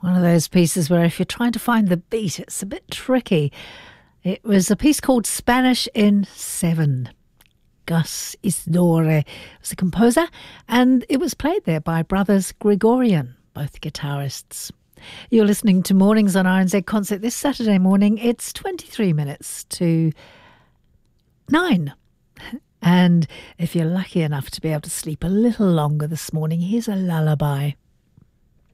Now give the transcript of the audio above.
One of those pieces where if you're trying to find the beat, it's a bit tricky. It was a piece called Spanish in 7. Gus Isdore was the composer, and it was played there by brothers Gregorian, both guitarists. You're listening to Mornings on RNZ Concert this Saturday morning. It's 23 minutes to 9. And if you're lucky enough to be able to sleep a little longer this morning, here's a lullaby.